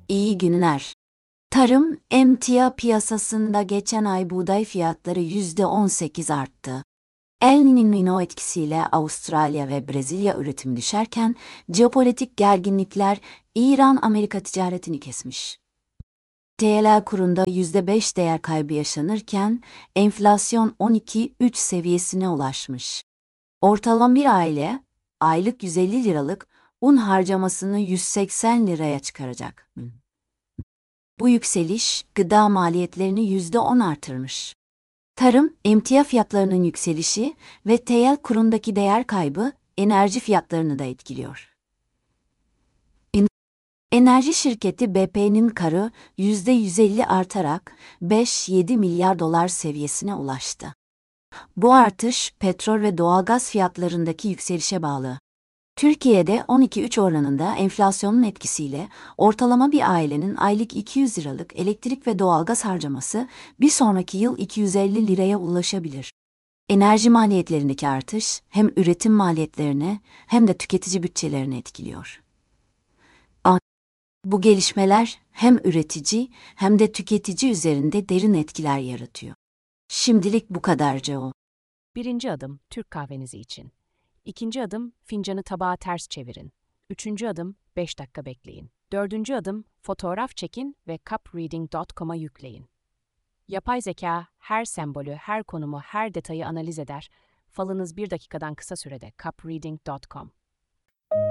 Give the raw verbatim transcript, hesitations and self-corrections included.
İyi günler. Tarım, emtia piyasasında geçen ay buğday fiyatları yüzde on sekiz arttı. El Niño etkisiyle Avustralya ve Brezilya üretimi düşerken, jeopolitik gerginlikler İran-Amerika ticaretini kesmiş. T L kurunda yüzde beş değer kaybı yaşanırken, enflasyon on iki virgül üç seviyesine ulaşmış. Ortalama bir aile, aylık yüz elli liralık un harcamasını yüz seksen liraya çıkaracak. Bu yükseliş, gıda maliyetlerini yüzde on artırmış. Tarım, emtia fiyatlarının yükselişi ve T L kurundaki değer kaybı, enerji fiyatlarını da etkiliyor. Enerji şirketi B P'nin karı yüzde yüz elli artarak beş virgül yedi milyar dolar seviyesine ulaştı. Bu artış, petrol ve doğalgaz fiyatlarındaki yükselişe bağlı. Türkiye'de on iki virgül üç oranında enflasyonun etkisiyle ortalama bir ailenin aylık iki yüz liralık elektrik ve doğalgaz harcaması bir sonraki yıl iki yüz elli liraya ulaşabilir. Enerji maliyetlerindeki artış hem üretim maliyetlerini hem de tüketici bütçelerini etkiliyor. Bu gelişmeler hem üretici hem de tüketici üzerinde derin etkiler yaratıyor. Şimdilik bu kadar Joe. Birinci adım Türk kahvenizi için. İkinci adım fincanı tabağa ters çevirin. Üçüncü adım beş dakika bekleyin. Dördüncü adım fotoğraf çekin ve cup reading nokta com'a yükleyin. Yapay zeka her sembolü, her konumu, her detayı analiz eder. Falınız bir dakikadan kısa sürede cup reading nokta com.